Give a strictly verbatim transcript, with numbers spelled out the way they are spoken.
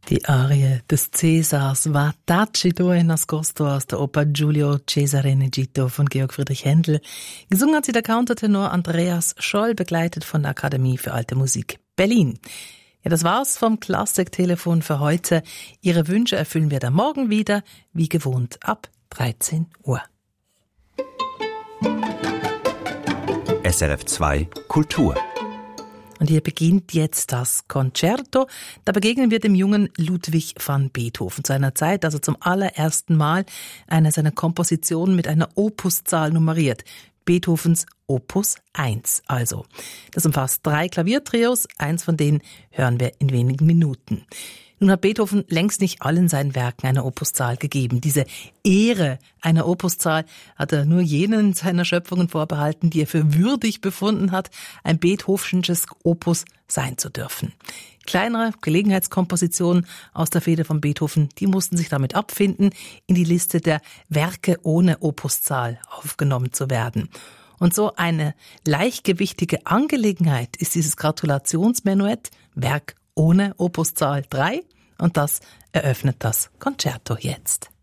Die Arie des Cäsars war Tacito e Nascosto aus der Oper Giulio Cesare in Egitto von Georg Friedrich Händel. Gesungen hat sie der Countertenor Andreas Scholl, begleitet von der Akademie für Alte Musik Berlin. Ja, das war's vom Klassiktelefon für heute. Ihre Wünsche erfüllen wir dann morgen wieder, wie gewohnt, ab dreizehn Uhr. S R F zwei Kultur. Und hier beginnt jetzt das Concerto. Da begegnen wir dem jungen Ludwig van Beethoven zu einer Zeit, als er zum allerersten Mal eine seiner Kompositionen mit einer Opuszahl nummeriert. Beethovens Opus eins also. Das umfasst drei Klaviertrios, eins von denen hören wir in wenigen Minuten. Nun hat Beethoven längst nicht allen seinen Werken eine Opuszahl gegeben. Diese Ehre einer Opuszahl hat er nur jenen seiner Schöpfungen vorbehalten, die er für würdig befunden hat, ein Beethovensches Opus sein zu dürfen. Kleinere Gelegenheitskompositionen aus der Feder von Beethoven, die mussten sich damit abfinden, in die Liste der Werke ohne Opuszahl aufgenommen zu werden. Und so eine leichtgewichtige Angelegenheit ist dieses Gratulationsmenuett, Werk ohne Opuszahl drei, und das eröffnet das Concerto jetzt.